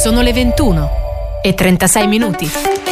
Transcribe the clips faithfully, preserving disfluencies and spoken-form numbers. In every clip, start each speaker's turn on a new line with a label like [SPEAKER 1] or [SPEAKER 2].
[SPEAKER 1] Sono le ventuno e trentasei minuti.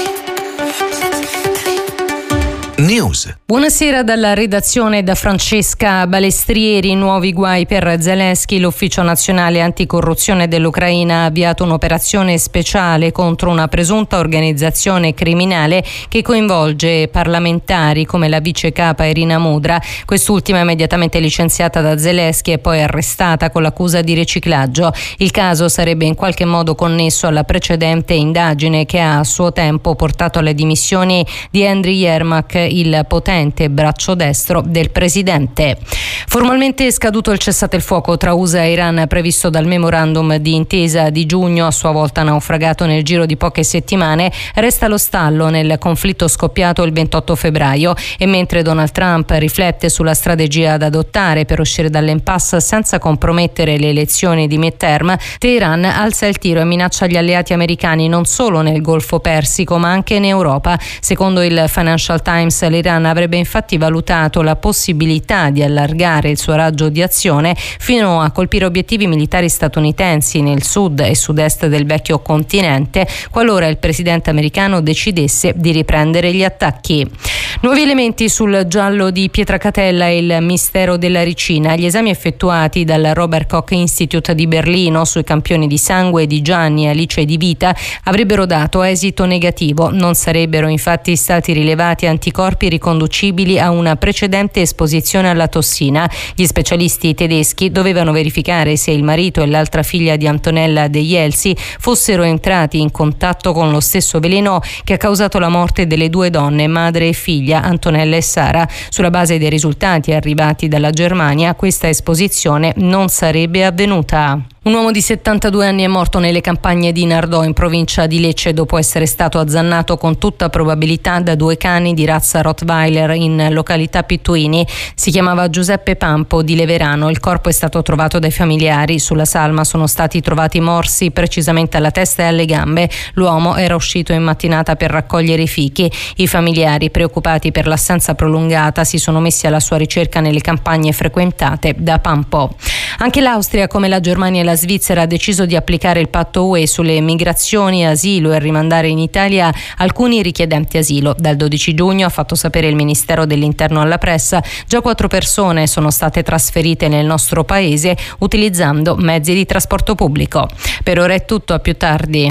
[SPEAKER 2] News.
[SPEAKER 3] Buonasera dalla redazione da Francesca Balestrieri. Nuovi guai per Zelensky. L'Ufficio Nazionale Anticorruzione dell'Ucraina ha avviato un'operazione speciale contro una presunta organizzazione criminale che coinvolge parlamentari come la vice capa Irina Mudra. Quest'ultima immediatamente licenziata da Zelensky e poi arrestata con l'accusa di riciclaggio. Il caso sarebbe in qualche modo connesso alla precedente indagine che ha a suo tempo portato alle dimissioni di Andriy Yermak, il potente braccio destro del presidente. Formalmente è scaduto il cessate il fuoco tra U S A e Iran previsto dal memorandum di intesa di giugno, a sua volta naufragato nel giro di poche settimane. Resta lo stallo nel conflitto scoppiato il ventotto febbraio e mentre Donald Trump riflette sulla strategia da adottare per uscire dall'impasse senza compromettere le elezioni di midterm, Teheran alza il tiro e minaccia gli alleati americani non solo nel Golfo Persico ma anche in Europa. Secondo il Financial Times, l'Iran avrebbe infatti valutato la possibilità di allargare il suo raggio di azione fino a colpire obiettivi militari statunitensi nel sud e sud-est del vecchio continente, qualora il presidente americano decidesse di riprendere gli attacchi. Nuovi elementi sul giallo di Pietracatella e il mistero della ricina. Gli esami effettuati dal Robert Koch Institute di Berlino sui campioni di sangue di Gianni, Alice e di Vita avrebbero dato esito negativo. Non sarebbero infatti stati rilevati anticorpi riconducibili a una precedente esposizione alla tossina. Gli specialisti tedeschi dovevano verificare se il marito e l'altra figlia di Antonella De Jelsi fossero entrati in contatto con lo stesso veleno che ha causato la morte delle due donne, madre e figlia, Antonella e Sara. Sulla base dei risultati arrivati dalla Germania, questa esposizione non sarebbe avvenuta. Un uomo di settantadue anni è morto nelle campagne di Nardò in provincia di Lecce dopo essere stato azzannato con tutta probabilità da due cani di razza Rottweiler in località Pittuini. Si chiamava Giuseppe Pampo di Leverano. Il corpo è stato trovato dai familiari. Sulla salma sono stati trovati morsi precisamente alla testa e alle gambe. L'uomo era uscito in mattinata per raccogliere i fichi. I familiari, preoccupati per l'assenza prolungata, si sono messi alla sua ricerca nelle campagne frequentate da Pampo. Anche l'Austria, come la Germania e la Svizzera, ha deciso di applicare il patto U E sulle migrazioni, asilo e rimandare in Italia alcuni richiedenti asilo. Dal dodici giugno, ha fatto sapere il Ministero dell'Interno alla pressa, già quattro persone sono state trasferite nel nostro paese utilizzando mezzi di trasporto pubblico. Per ora è tutto, a più tardi.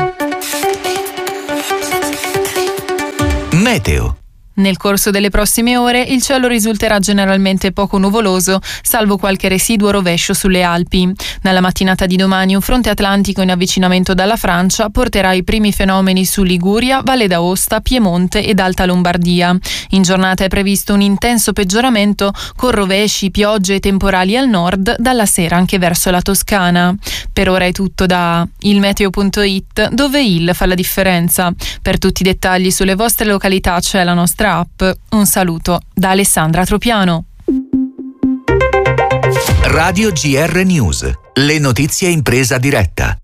[SPEAKER 2] Meteo.
[SPEAKER 4] Nel corso delle prossime ore il cielo risulterà generalmente poco nuvoloso, salvo qualche residuo rovescio sulle Alpi. Nella mattinata di domani un fronte atlantico in avvicinamento dalla Francia porterà i primi fenomeni su Liguria, Valle d'Aosta, Piemonte ed Alta Lombardia. In giornata è previsto un intenso peggioramento con rovesci, piogge e temporali al nord, dalla sera anche verso la Toscana. Per ora è tutto da ilmeteo punto it, dove il fa la differenza. Per tutti i dettagli sulle vostre località c'è la nostra app. Un saluto da Alessandra Tropiano.
[SPEAKER 2] Radio G R News. Le notizie in presa diretta.